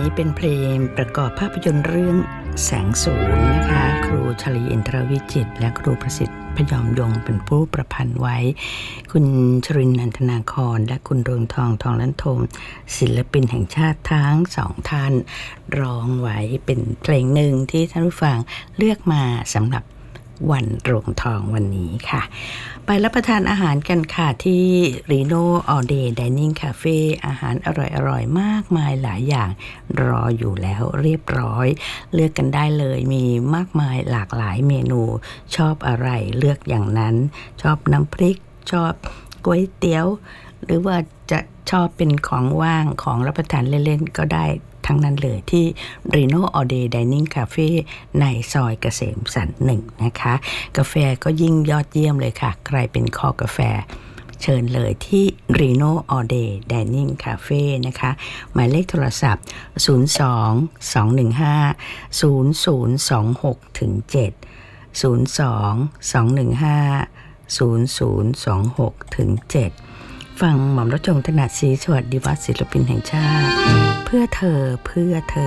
เป็นเพลงประกอบภาพยนตร์เรื่องแสงสูงนะคะครูชลีอินทรวิจิตรและครูประสิทธิ์พยอมยงเป็นผู้ประพันธ์ไว้คุณชรินทร์ นันทนาครและคุณดวงทองทองลันทมศิลปินแห่งชาติทั้งสองท่านร้องไว้เป็นเพลงหนึ่งที่ท่านผู้ฟังเลือกมาสำหรับวันโรงทองวันนี้ค่ะไปรับประทานอาหารกันค่ะที่ Reno All Day Dining Cafe อาหารอร่อยๆมากมายหลายอย่างรออยู่แล้วเรียบร้อยเลือกกันได้เลยมีมากมายหลากหลายเมนูชอบอะไรเลือกอย่างนั้นชอบน้ำพริกชอบก๋วยเตี๋ยวหรือว่าจะชอบเป็นของว่างของรับประทานเล่นๆก็ได้ทั้งนั้นเลยที่ Reno All Day Dining Cafe ในซอยเกษมสันต์1นะคะกาแฟก็ยิ่งยอดเยี่ยมเลยค่ะใครเป็นคอกาแฟเชิญเลยที่ Reno All Day Dining Cafe นะคะหมายเลขโทรศัพท์02-215-0026-7 02-215-0026-7ฟังหม่อมราชวงศ์ถนัดศรีสวัสดิวัฒน์ศิลปินแห่งชาติเพื่อเธอ